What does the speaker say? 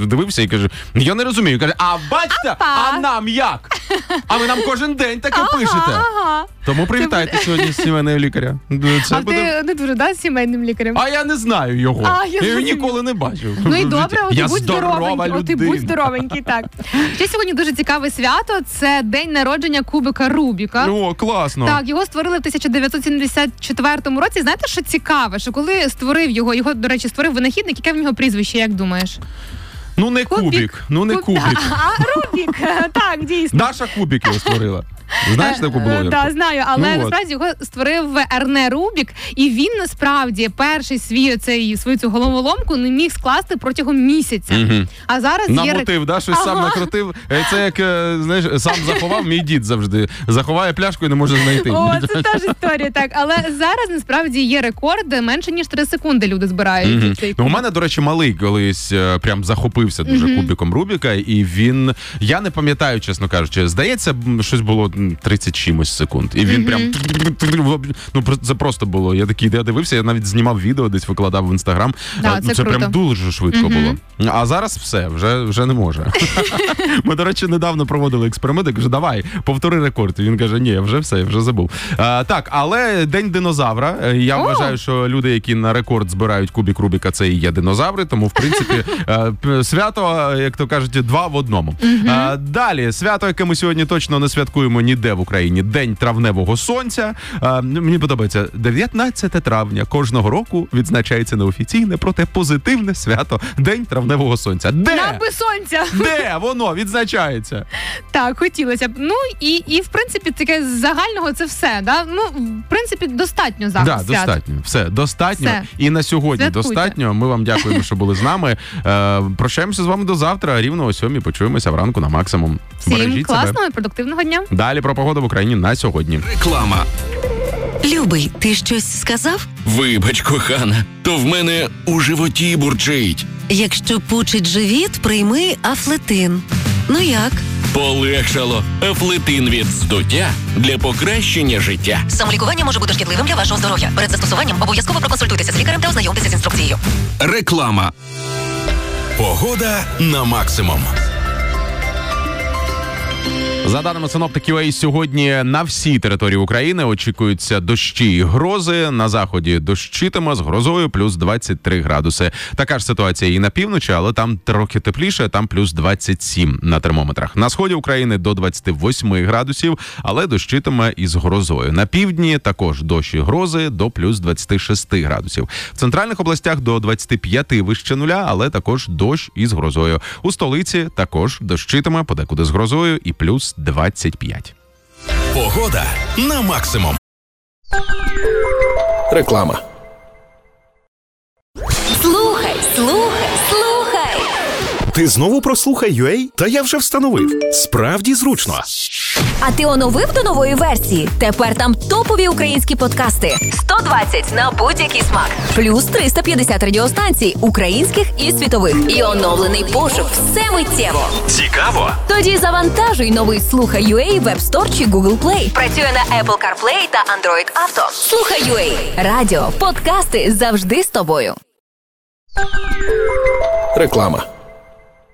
дивився і каже, я не розумію. Каже, а бачите, а нам як? А ви нам кожен день таке пишете. Тому привітайте сьогодні сімейного лікаря. Ти не дуже, сімейним лікарем? А я не знаю його. Я його ніколи не бачив. Ну і добре, я здорова людина. Ти будь здоровенький, так. Ще сьогодні дуже цікаве свято. Це день народження кубика Рубіка. О, класно. Так, його створили в 1974 році. Знаєте, що цікаве? Що коли створив його, до речі, створив винахідник, яке в нього прізвище, як думаєш? Ну не Кубік. А Рубік, так, дійсно. Даша Кубік його створила. Знаєш таку блогерку? Так, знаю, але насправді його створив Ерне Рубік, і він насправді перший свою цю головоломку не міг скласти протягом місяця. А зараз намотив, щось сам накрутив. Це як, знаєш, сам заховав, мій дід завжди заховає пляшку і не може знайти. О, це теж історія, так. Але зараз насправді є рекорд, менше ніж 3 секунди люди збирають цей кубик. У мене, до речі, малий колись прям захопився дуже кубиком Рубіка, і він, я не пам'ятаю, чесно кажучи, здається, щось було 30 чимось секунд. І він прям... Ну, це просто було. Я дивився, я навіть знімав відео, десь викладав в Інстаграм. Це прям дуже швидко було. А зараз все, вже не може. Ми, до речі, недавно проводили експеримент, я кажу, давай, повтори рекорд. І він каже, ні, вже все, я вже забув. Так, але День динозавра. Я вважаю, що люди, які на рекорд збирають кубик Рубіка, це і є динозаври, тому, в принципі, свято, як то кажуть, 2 в 1. Далі, свято, яке ми сьогодні точно не святкуємо ніде в Україні. День травневого сонця. Мені подобається, 19 травня кожного року відзначається неофіційне, проте позитивне свято День травневого сонця. Де? Нам би сонця! Де воно відзначається? Так, хотілося б. Ну, і в принципі, таке з загального це все, да? Ну, в принципі, достатньо зараз свят. Достатньо. Все, достатньо. Все. І на сьогодні Святкуйте. достатньо. Ми вам дякуємо, що були з нами. Прощаємося з вами до завтра. Рівно о 7:00 почуємося вранку на максимум. Всім класного і продуктивного дня. Далі про погоду в Україні на сьогодні. Реклама. Любий, ти щось сказав? Вибач, кохана, то в мене у животі бурчить. Якщо пучить живіт, прийми Афлетин. Ну як? Полегшало. Афлетин від здуття для покращення життя. Самолікування може бути шкідливим для вашого здоров'я. Перед застосуванням обов'язково проконсультуйтеся з лікарем та ознайомтеся з інструкцією. Реклама. Погода на максимум. За даними синоптиків, сьогодні на всій території України очікуються дощі і грози. На заході дощитиме з грозою плюс 23 градуси. Така ж ситуація і на півночі, але там трохи тепліше, там плюс 27 на термометрах. На сході України до 28 градусів, але дощитиме із грозою. На півдні також дощ і грози до плюс 26 градусів. В центральних областях до 25 вище нуля, але також дощ із грозою. У столиці також дощитиме, подекуди з грозою і плюс 25. Погода на максимум. Реклама. Слухай. Ти знову про Слухай.ua? Та я вже встановив. Справді зручно. А ти оновив до нової версії? Тепер там топові українські подкасти. 120 на будь-який смак. Плюс 350 радіостанцій українських і світових. І оновлений пошук. Все миттєво. Цікаво? Тоді завантажуй новий Слухай.ua в App Store чи Google Play. Працює на Apple CarPlay та Android Auto. Слухай.ua. Радіо, подкасти завжди з тобою. Реклама.